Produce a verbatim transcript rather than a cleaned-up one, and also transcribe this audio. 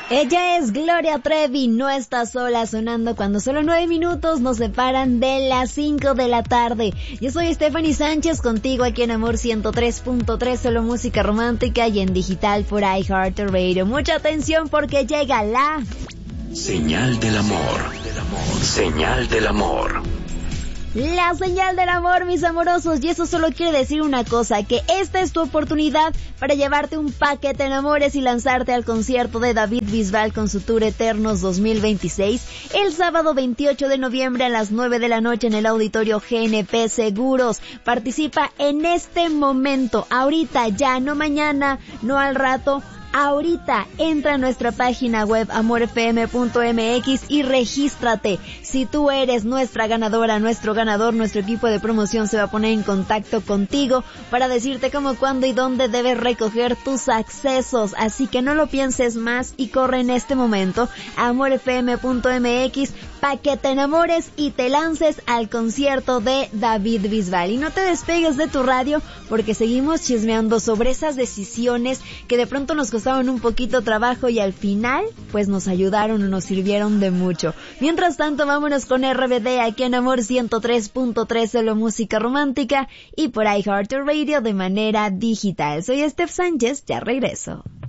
Ella es Gloria Trevi, no está sola, sonando cuando solo nueve minutos nos separan de las cinco de la tarde. Yo soy Stephanie Sánchez, contigo aquí en Amor ciento tres punto tres, solo música romántica y en digital por iHeartRadio. Mucha atención porque llega la... Señal del amor, señal del amor. La señal del amor, mis amorosos, y eso solo quiere decir una cosa, que esta es tu oportunidad para llevarte un paquete en amores y lanzarte al concierto de David Bisbal con su Tour Eternos dos mil veintiséis, el sábado veintiocho de noviembre a las nueve de la noche en el Auditorio G N P Seguros. Participa en este momento, ahorita, ya, no mañana, no al rato. Ahorita entra a nuestra página web amor f m punto m x y regístrate. Si tú eres nuestra ganadora, nuestro ganador, nuestro equipo de promoción se va a poner en contacto contigo para decirte cómo, cuándo y dónde debes recoger tus accesos. Así que no lo pienses más y corre en este momento a amor f m punto m x para que te enamores y te lances al concierto de David Bisbal. Y no te despegues de tu radio porque seguimos chismeando sobre esas decisiones que de pronto nos costaron un poquito trabajo y al final pues nos ayudaron o nos sirvieron de mucho. Mientras tanto, vámonos con R B D aquí en Amor ciento tres punto tres, solo música romántica y por iHeartRadio de manera digital. Soy Steph Sánchez, ya regreso.